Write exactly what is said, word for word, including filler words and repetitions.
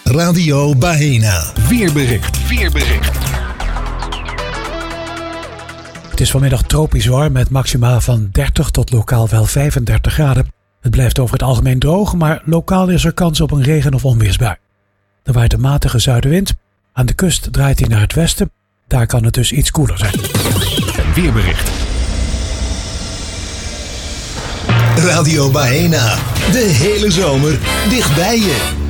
Radio Baena. Weerbericht. Weerbericht. Het is vanmiddag tropisch warm met maxima van dertig tot lokaal wel vijfendertig graden. Het blijft over het algemeen droog, maar lokaal is er kans op een regen- of onweersbui. Er waait een matige zuidenwind. Aan de kust draait hij naar het westen. Daar kan het dus iets koeler zijn. Weerbericht. Radio Baena. De hele zomer dicht bij je.